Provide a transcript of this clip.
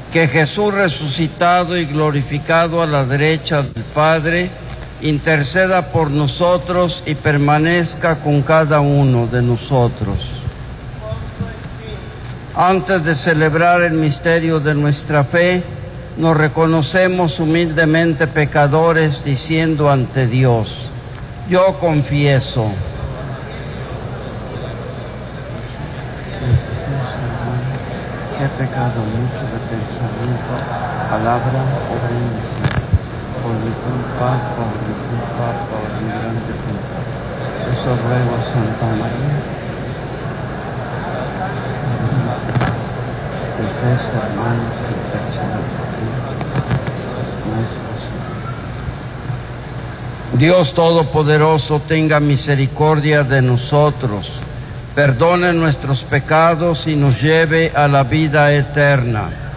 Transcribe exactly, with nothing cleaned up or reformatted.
que Jesús resucitado y glorificado a la derecha del Padre, interceda por nosotros y permanezca con cada uno de nosotros. Antes de celebrar el misterio de nuestra fe, nos reconocemos humildemente pecadores, diciendo ante Dios: yo confieso. He pecado mucho de pensamiento, palabra, obra y omisión. Por mi culpa, por mi culpa, por mi grande culpa. Eso ruego a Santa María. Ustedes, hermanos, que intercedan por mí. No es posible. Dios Todopoderoso, tenga misericordia de nosotros, perdone nuestros pecados y nos lleve a la vida eterna.